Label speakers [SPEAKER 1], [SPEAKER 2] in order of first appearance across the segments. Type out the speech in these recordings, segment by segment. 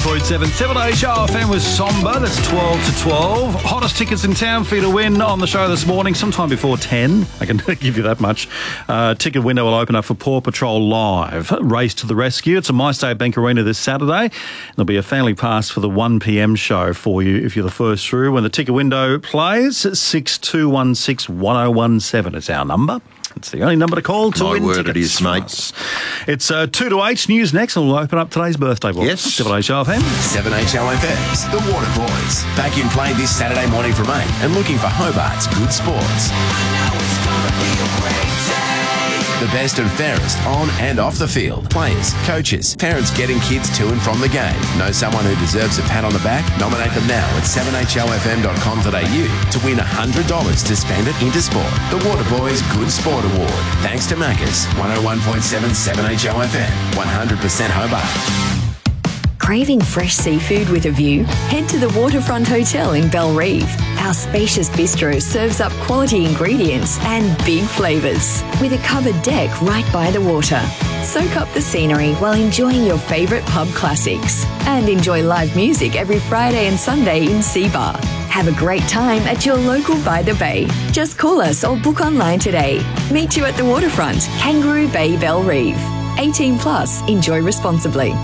[SPEAKER 1] 101.7. 7 Show FM with Somber. That's 12 to 12. Hottest tickets in town for you to win on the show this morning, sometime before 10. I can give you that much. Ticket window will open up for Paw Patrol Live. Race to the Rescue. It's at MyState Bank Arena this Saturday. There'll be a family pass for the 1 p.m. show for you if you're the first through. When the ticket window plays, 6216 1017 is our number. It's the only number to call to win tickets. My word, it is, mate. It's 2 to 8. News next, and we'll open up today's birthday book.
[SPEAKER 2] Yes.
[SPEAKER 1] 7 Show FM.
[SPEAKER 3] 7HO FM's The Water Boys. Back in play this Saturday morning from 8 and looking for Hobart's good sports. The best and fairest on and off the field. Players, coaches, parents getting kids to and from the game. Know someone who deserves a pat on the back? Nominate them now at 7hofm.com.au to win $100 to spend it into sport. The Water Boys Good Sport Award. Thanks to Macca's. 101.7 7HO FM. 100% Hobart.
[SPEAKER 4] Craving fresh seafood with a view? Head to the Waterfront Hotel in Bellerive. Our spacious bistro serves up quality ingredients and big flavours with a covered deck right by the water. Soak up the scenery while enjoying your favourite pub classics and enjoy live music every Friday and Sunday in Sea Bar. Have a great time at your local By the Bay. Just call us or book online today. Meet you at the Waterfront, Kangaroo Bay, Bellerive. 18 plus. Enjoy responsibly.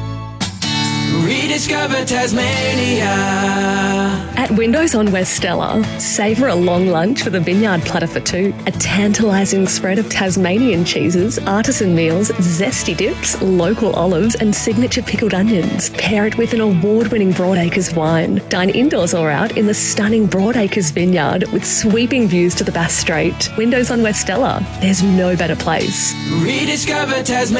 [SPEAKER 5] Rediscover Tasmania.
[SPEAKER 6] At Windows on West Stella, savour a long lunch with a vineyard platter for two, a tantalising spread of Tasmanian cheeses, artisan meals, zesty dips, local olives and signature pickled onions. Pair it with an award-winning Broadacres wine. Dine indoors or out in the stunning Broadacres vineyard with sweeping views to the Bass Strait. Windows on West Stella, there's no better place.
[SPEAKER 5] Rediscover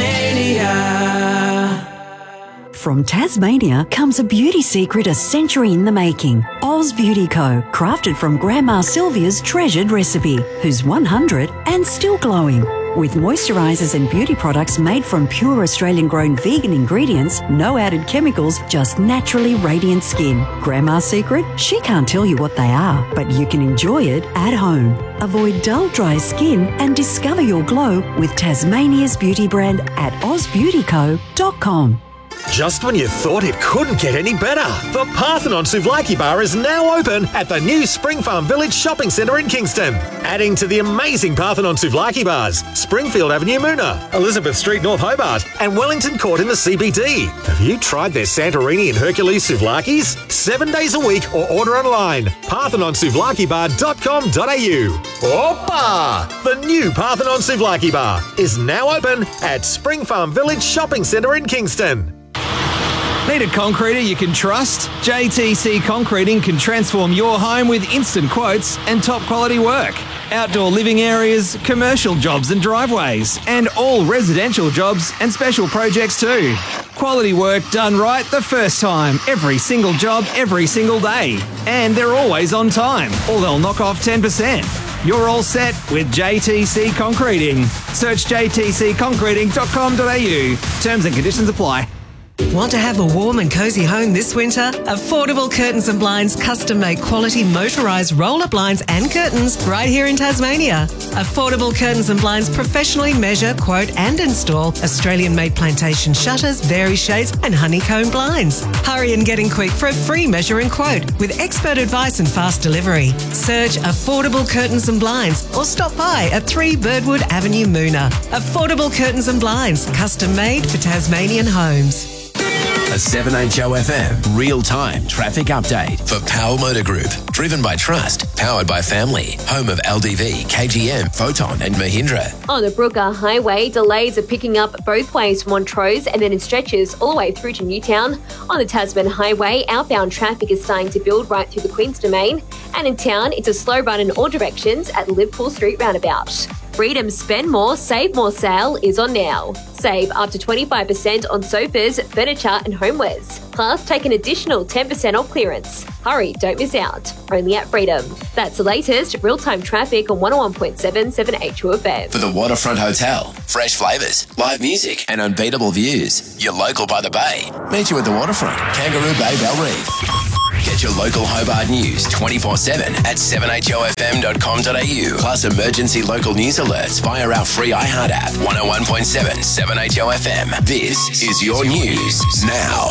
[SPEAKER 5] Tasmania.
[SPEAKER 7] From Tasmania comes a beauty secret a century in the making. Oz Beauty Co. Crafted from Grandma Sylvia's treasured recipe, who's 100 and still glowing. With moisturisers and beauty products made from pure Australian-grown vegan ingredients, no added chemicals, just naturally radiant skin. Grandma's secret? She can't tell you what they are, but you can enjoy it at home. Avoid dull, dry skin and discover your glow with Tasmania's beauty brand at ozbeautyco.com.
[SPEAKER 8] Just when you thought it couldn't get any better, the Parthenon Souvlaki Bar is now open at the new Spring Farm Village Shopping Centre in Kingston. Adding to the amazing Parthenon Souvlaki Bars, Springfield Avenue Moona, Elizabeth Street North Hobart and Wellington Court in the CBD. Have you tried their Santorini and Hercules Souvlakis? 7 days a week or order online. ParthenonSouvlakiBar.com.au. Opa! The new Parthenon Souvlaki Bar is now open at Spring Farm Village Shopping Centre in Kingston.
[SPEAKER 9] Need a concreter you can trust? JTC Concreting can transform your home with instant quotes and top quality work. Outdoor living areas, commercial jobs and driveways, and all residential jobs and special projects too. Quality work done right the first time, every single job, every single day. And they're always on time, or they'll knock off 10%. You're all set with JTC Concreting. Search jtcconcreting.com.au. Terms and conditions apply.
[SPEAKER 10] Want to have a warm and cosy home this winter? Affordable Curtains and Blinds custom-made quality motorised roller blinds and curtains right here in Tasmania. Affordable Curtains and Blinds professionally measure, quote and install Australian-made plantation shutters, vari shades and honeycomb blinds. Hurry and get in quick for a free measure and quote with expert advice and fast delivery. Search Affordable Curtains and Blinds or stop by at 3 Birdwood Avenue, Moona. Affordable Curtains and Blinds, custom-made for Tasmanian homes.
[SPEAKER 3] A 7HO FM real-time traffic update for Power Motor Group. Driven by trust, powered by family. Home of LDV, KGM, Photon and Mahindra.
[SPEAKER 11] On the Brooker Highway, delays are picking up both ways from Montrose and then in stretches all the way through to Newtown. On the Tasman Highway, outbound traffic is starting to build right through the Queen's Domain. And in town, it's a slow run in all directions at Liverpool Street Roundabout. Freedom's Spend More, Save More sale is on now. Save up to 25% on sofas, furniture and homewares. Plus, take an additional 10% off clearance. Hurry, don't miss out. Only at Freedom. That's the latest real-time traffic on 101.7 7HO FM.
[SPEAKER 3] For the Waterfront Hotel, fresh flavours, live music and unbeatable views. You're local by the bay. Meet you at the Waterfront, Kangaroo Bay, Bellerive. Get your local Hobart news 24/7 at 7hofm.com.au. Plus emergency local news alerts via our free iHeart app. 101.7 7HO FM. This is your news now.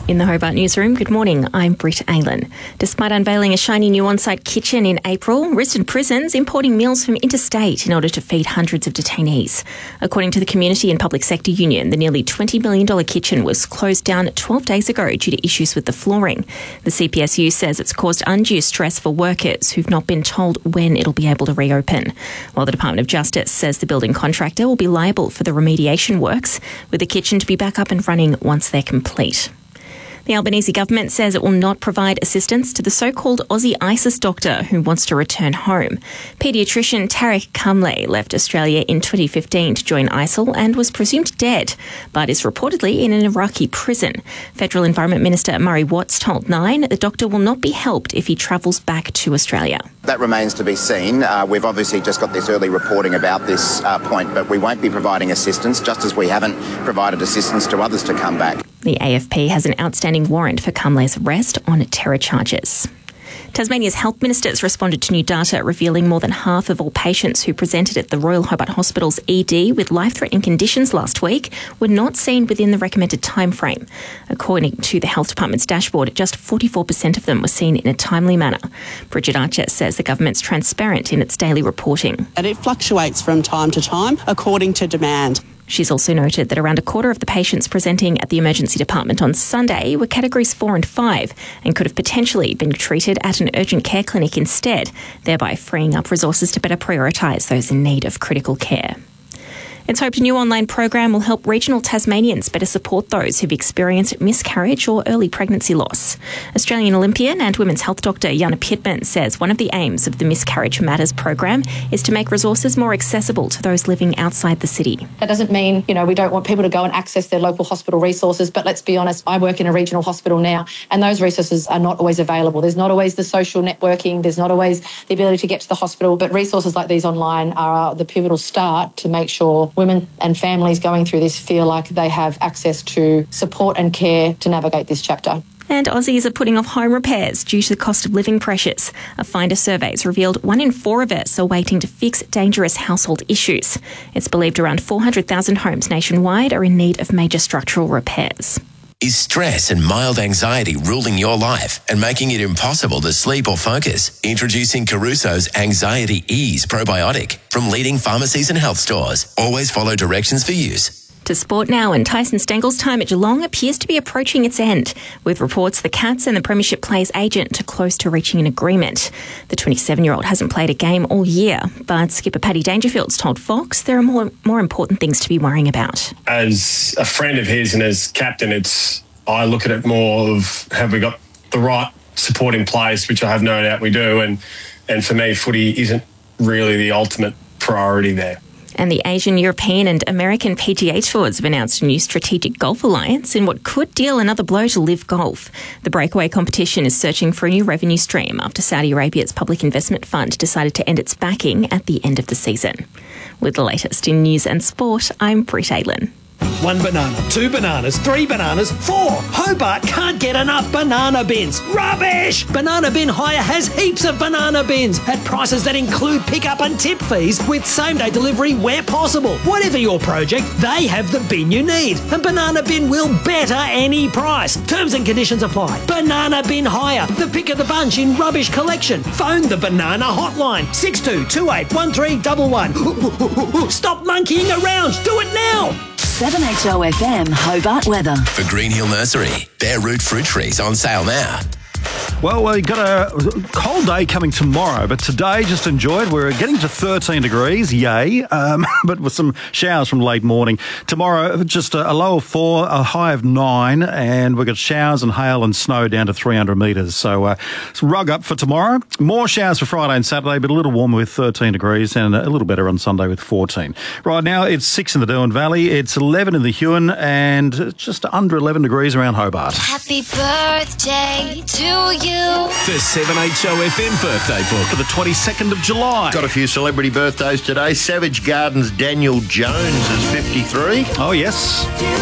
[SPEAKER 2] In the Hobart Newsroom, good morning, I'm Britt Aylan. Despite unveiling a shiny new on-site kitchen in April, Risdon Prison's importing meals from interstate in order to feed hundreds of detainees. According to the Community and Public Sector Union, the nearly $20 million kitchen was closed down 12 days ago due to issues with the flooring. The CPSU says it's caused undue stress for workers who've not been told when it'll be able to reopen. While the Department of Justice says the building contractor will be liable for the remediation works, with the kitchen to be back up and running once they're complete. The Albanese government says it will not provide assistance to the so-called Aussie ISIS doctor who wants to return home. Paediatrician Tariq Kamle left Australia in 2015 to join ISIL and was presumed dead, but is reportedly in an Iraqi prison. Federal Environment Minister Murray Watts told Nine the doctor will not be helped if he travels back to Australia.
[SPEAKER 12] That remains to be seen. We've obviously just got this early reporting about this point, but we won't be providing assistance, just as we haven't provided assistance to others to come back.
[SPEAKER 2] The AFP has an outstanding warrant for Kamle's arrest on terror charges. Tasmania's health ministers responded to new data revealing more than half of all patients who presented at the Royal Hobart Hospital's ED with life-threatening conditions last week were not seen within the recommended time frame. According to the Health Department's dashboard, just 44% of them were seen in a timely manner. Bridget Archer says the government's transparent in its daily reporting.
[SPEAKER 13] And it fluctuates from time to time according to demand.
[SPEAKER 2] She's also noted that around a quarter of the patients presenting at the emergency department on Sunday were categories 4 and 5 and could have potentially been treated at an urgent care clinic instead, thereby freeing up resources to better prioritise those in need of critical care. It's hoped a new online program will help regional Tasmanians better support those who've experienced miscarriage or early pregnancy loss. Australian Olympian and women's health doctor Jana Pittman says one of the aims of the Miscarriage Matters program is to make resources more accessible to those living outside the city.
[SPEAKER 14] That doesn't mean, we don't want people to go and access their local hospital resources, but let's be honest, I work in a regional hospital now, and those resources are not always available. There's not always the social networking, there's not always the ability to get to the hospital, but resources like these online are the pivotal start to make sure women and families going through this feel like they have access to support and care to navigate this chapter.
[SPEAKER 2] And Aussies are putting off home repairs due to the cost of living pressures. A Finder survey has revealed 1 in 4 of us are waiting to fix dangerous household issues. It's believed around 400,000 homes nationwide are in need of major structural repairs.
[SPEAKER 3] Is stress and mild anxiety ruling your life and making it impossible to sleep or focus? Introducing Caruso's Anxiety Ease Probiotic from leading pharmacies and health stores. Always follow directions for use.
[SPEAKER 2] To sport now, and Tyson Stengel's time at Geelong appears to be approaching its end, with reports the Cats and the Premiership players' agent are close to reaching an agreement. The 27-year-old hasn't played a game all year, but skipper Paddy Dangerfield's told Fox there are more important things to be worrying about.
[SPEAKER 15] As a friend of his and as captain, I look at it more of have we got the right support in place, which I have no doubt we do, and for me, footy isn't really the ultimate priority there.
[SPEAKER 2] And the Asian, European and American PGA Tours have announced a new strategic golf alliance in what could deal another blow to Live Golf. The breakaway competition is searching for a new revenue stream after Saudi Arabia's Public Investment Fund decided to end its backing at the end of the season. With the latest in news and sport, I'm Britt Aylan.
[SPEAKER 16] 1 banana, 2 bananas, 3 bananas, 4. Hobart can't get enough banana bins. Rubbish! Banana Bin Hire has heaps of banana bins at prices that include pickup and tip fees with same-day delivery where possible. Whatever your project, they have the bin you need. And Banana Bin will better any price. Terms and conditions apply. Banana Bin Hire, the pick of the bunch in rubbish collection. Phone the Banana Hotline, 62281311. Stop monkeying around. Do it now.
[SPEAKER 17] 7HOFM Hobart weather.
[SPEAKER 3] For Green Hill Nursery, bare root fruit trees on sale now.
[SPEAKER 1] Well, we've got a cold day coming tomorrow, but today, just enjoy it. We're getting to 13 degrees, yay, but with some showers from late morning. Tomorrow, just a low of 4, a high of 9, and we've got showers and hail and snow down to 300 metres. So rug up for tomorrow. More showers for Friday and Saturday, but a little warmer with 13 degrees and a little better on Sunday with 14. Right now, it's 6 in the Derwent Valley, it's 11 in the Huon, and just under 11 degrees around Hobart.
[SPEAKER 18] Happy birthday to you.
[SPEAKER 8] The 7HOFM birthday book
[SPEAKER 1] for the 22nd of July.
[SPEAKER 19] Got a few celebrity birthdays today. Savage Garden's Daniel Jones is 53.
[SPEAKER 1] Oh, yes.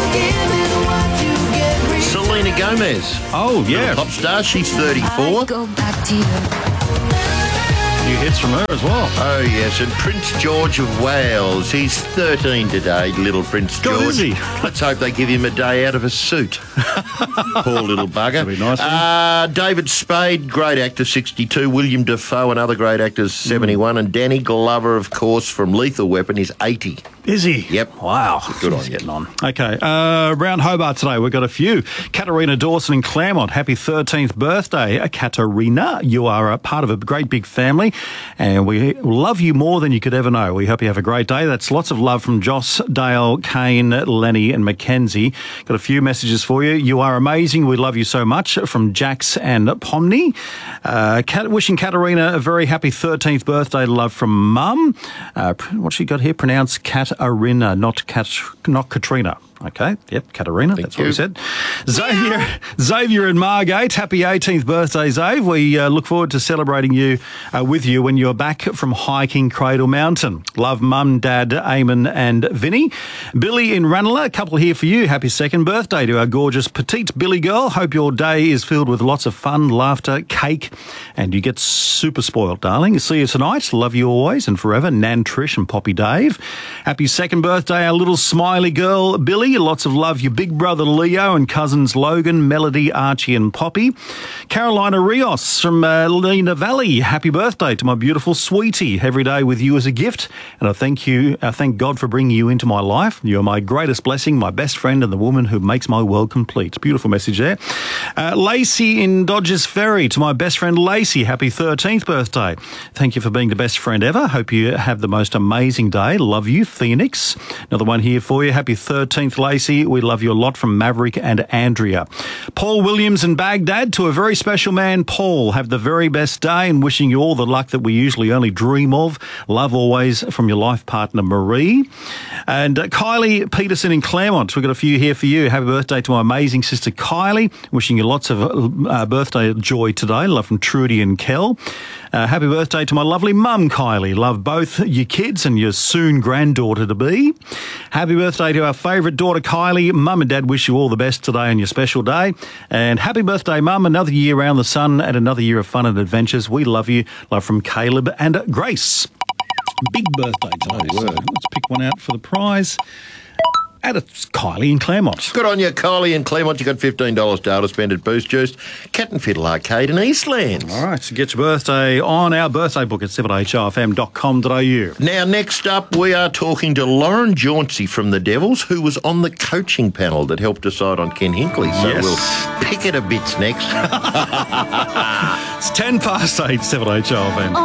[SPEAKER 19] Selena Gomez.
[SPEAKER 1] Oh, yeah.
[SPEAKER 19] Pop star, she's 34.
[SPEAKER 1] New few hits from her as well.
[SPEAKER 19] Oh, yes, and Prince George of Wales. He's 13 today, little Prince George.
[SPEAKER 1] God, is he?
[SPEAKER 19] Let's hope they give him a day out of a suit. Poor little bugger.
[SPEAKER 1] That'd be nice.
[SPEAKER 19] David Spade, great actor, 62. William Dafoe, another great actor, 71. And Danny Glover, of course, from Lethal Weapon, is 80.
[SPEAKER 1] Is he?
[SPEAKER 19] Yep.
[SPEAKER 1] Wow.
[SPEAKER 19] Good on
[SPEAKER 1] He's
[SPEAKER 19] you.
[SPEAKER 1] getting on. Okay. Around Hobart today, we've got a few. Katarina Dawson in Claremont. Happy 13th birthday, Katarina. You are a part of a great big family, and we love you more than you could ever know. We hope you have a great day. That's lots of love from Joss, Dale, Kane, Lenny, and Mackenzie. Got a few messages for you. You are amazing. We love you so much. From Jax and Pomney. Wishing Katarina a very happy 13th birthday. Love from Mum. What's she got here? Pronounced Katarina, not Katrina. Okay, yep, Katarina, that's what we said. Xavier and Margate, happy 18th birthday, Xav. We look forward to celebrating you with you when you're back from hiking Cradle Mountain. Love Mum, Dad, Eamon and Vinny. Billy in Ranelagh, a couple here for you. Happy 2nd birthday to our gorgeous petite Billy girl. Hope your day is filled with lots of fun, laughter, cake, and you get super spoiled, darling. See you tonight. Love you always and forever. Nan, Trish and Poppy Dave. Happy 2nd birthday, our little smiley girl, Billy. Lots of love, your big brother Leo and cousins Logan, Melody, Archie and Poppy. Carolina Rios from Lena Valley. Happy birthday to my beautiful sweetie. Every day with you is a gift, and I thank God for bringing you into my life. You are my greatest blessing, my best friend and the woman who makes my world complete. Beautiful message there. Lacey in Dodgers Ferry. To my best friend Lacey, happy 13th birthday. Thank you for being the best friend ever. Hope you have the most amazing day. Love you, Phoenix. Another one here for you. Happy 13th, Lacey. We love you a lot from Maverick and Andrea. Paul Williams in Baghdad. To a very special man, Paul. Have the very best day and wishing you all the luck that we usually only dream of. Love always from your life partner, Marie. And Kylie Peterson in Claremont. We've got a few here for you. Happy birthday to my amazing sister, Kylie. Wishing you lots of birthday joy today. Love from Trudy and Kel. Happy birthday to my lovely mum, Kylie. Love both your kids and your soon granddaughter-to-be. Happy birthday to our favourite daughter, Kylie. Mum and Dad wish you all the best today on your special day. And happy birthday, Mum. Another year around the sun and another year of fun and adventures. We love you. Love from Caleb and Grace. Big birthday today. So let's pick one out for the prize. And it's Kylie in Claremont.
[SPEAKER 19] Good on you, Kylie in Claremont. You got $15 to spend at Boost Juice, Cat and Fiddle Arcade in Eastlands.
[SPEAKER 1] All right, so get your birthday on our birthday book at 7hrfm.com.au.
[SPEAKER 19] Now, next up, we are talking to Lauren Jauncey from the Devils, who was on the coaching panel that helped decide on Ken Hinkley. So we'll pick it a bit next.
[SPEAKER 1] It's 8:10, 7hrfm.